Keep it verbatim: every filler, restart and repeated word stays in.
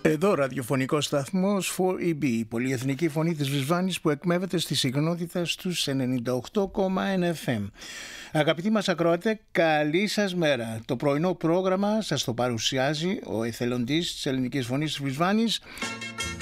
Εδώ ραδιοφωνικός σταθμός φορ ι μπι, η πολυεθνική φωνή της Βρισβάνης που εκμεύεται στη συχνότητα στους ενενήντα οκτώ κόμμα ένα εφ εμ. Αγαπητοί μας ακροατέ, καλή σας μέρα. Το πρωινό πρόγραμμα σας το παρουσιάζει ο εθελοντής της ελληνικής φωνής της Βρισβάνης,